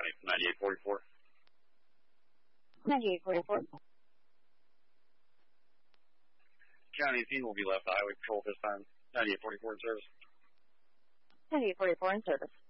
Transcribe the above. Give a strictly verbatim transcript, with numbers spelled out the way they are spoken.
County, ninety-eight forty-four. ninety-eight forty-four. County team will be left highway patrol this time. ninety-eight forty-four in service. ninety-eight forty-four in service.